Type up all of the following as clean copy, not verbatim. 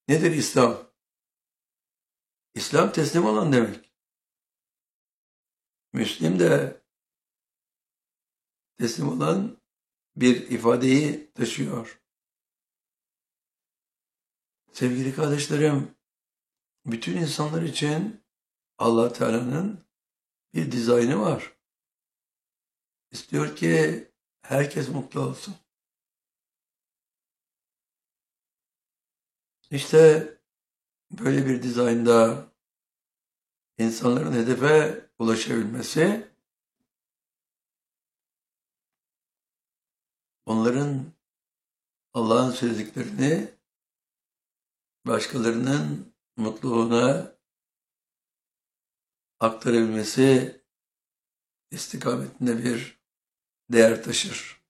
Nedir İslam? İslam teslim olan demek. Müslim de teslim olan bir ifadeyi taşıyor. Sevgili kardeşlerim, bütün insanlar için Allah Teala'nın bir dizaynı var. İstiyor ki herkes mutlu olsun. İşte böyle bir dizaynda insanların hedefe ulaşabilmesi, onların Allah'ın söylediklerini başkalarının mutluluğuna aktarabilmesi istikametinde bir değer taşır.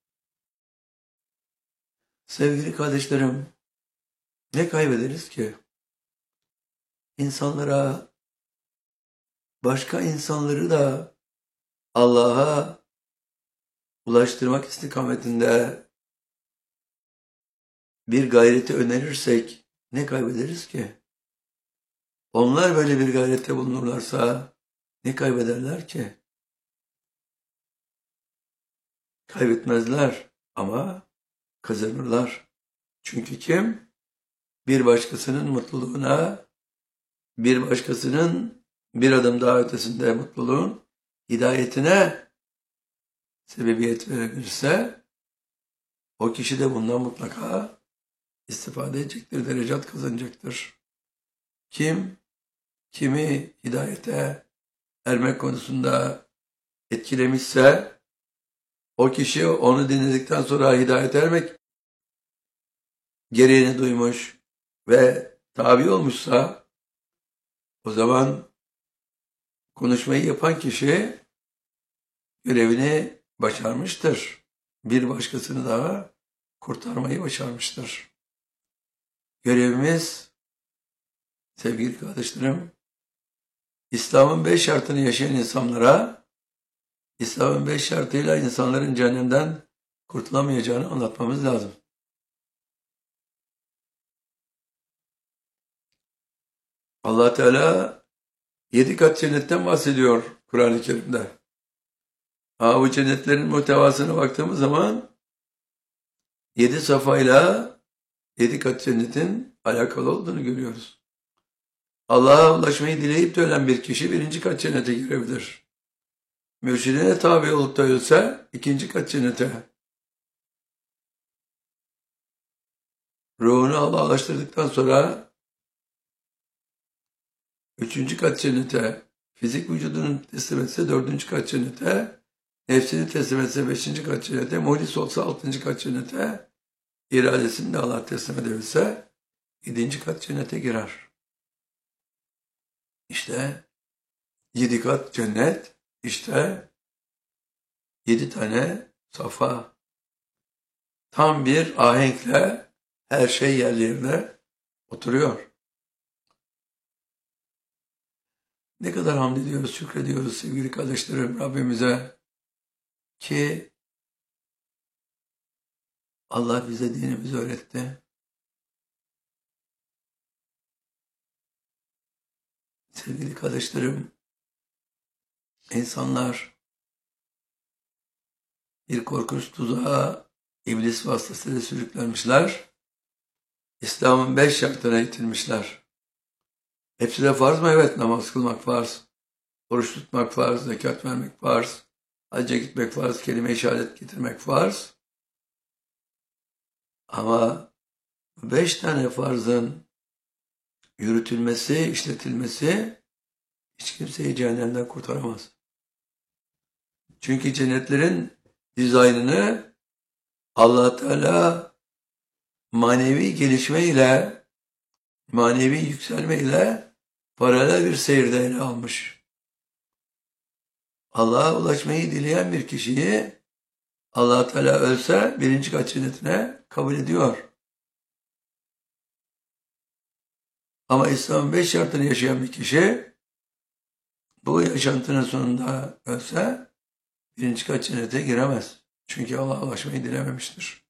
Sevgili kardeşlerim, ne kaybederiz ki? İnsanlara, başka insanları da Allah'a ulaştırmak istikametinde bir gayreti önerirsek ne kaybederiz ki? Onlar böyle bir gayrette bulunurlarsa ne kaybederler ki? Kaybetmezler ama kazanırlar. Çünkü kim? Bir başkasının mutluluğuna, bir başkasının bir adım daha ötesinde mutluluğun hidayetine sebebiyet verebilirse o kişi de bundan mutlaka istifade edecektir, derecat kazanacaktır. Kim kimi hidayete ermek konusunda etkilemişse o kişi onu dinledikten sonra hidayete ermek gereğini duymuş ve tabi olmuşsa o zaman konuşmayı yapan kişi görevini başarmıştır. Bir başkasını daha kurtarmayı başarmıştır. Görevimiz sevgili kardeşlerim, İslam'ın 5 şartını yaşayan insanlara İslam'ın 5 şartıyla insanların cehennemden kurtulamayacağını anlatmamız lazım. Allah Teala 7 kat cennetten bahsediyor Kur'an-ı Kerim'de. Bu cennetlerin muhtevasına baktığımız zaman 7 safhayla 7 kat cennetin alakalı olduğunu görüyoruz. Allah'a ulaşmayı dileyip de ölen bir kişi 1. kat cennete girebilir. Mürşidine tabi olup da ölse 2. kat cennete. Ruhunu Allah'a ulaştırdıktan sonra 3. kat cennete, fizik vücudunu teslim etse 4. kat cennete, nefsini teslim etse 5. kat cennete, muhlis olsa 6. kat cennete, iradesini de Allah'a teslim edebilse 7. kat cennete girer. İşte 7 kat cennet, işte 7 tane safa. Tam bir ahenkle her şey yerlerine oturuyor. Ne kadar hamd ediyoruz, şükrediyoruz sevgili kardeşlerim Rabbimize ki Allah bize dinimizi öğretti. Sevgili kardeşlerim, insanlar bir korkunç tuzağa iblis vasıtasıyla sürüklenmişler. İslam'ın 5 şartına itilmişler. Hepsi de farz mı? Evet, namaz kılmak farz. Oruç tutmak farz, zekat vermek farz. Hacca gitmek farz, kelime-i şehadet getirmek farz. Ama 5 tane farzın yürütülmesi, işletilmesi hiç kimseyi cehennemden kurtaramaz. Çünkü cennetlerin dizaynını Allah Teala manevi gelişmeyle, manevi yükselmeyle paralel bir seyirde ele almış. Allah'a ulaşmayı dileyen bir kişiyi Allah Teala ölse 1. kat cennetine kabul ediyor. Ama İslam'ın 5 şartını yaşayan bir kişi bu yaşantının sonunda ölse 1. kat cennete giremez. Çünkü Allah'a ulaşmayı dilememiştir.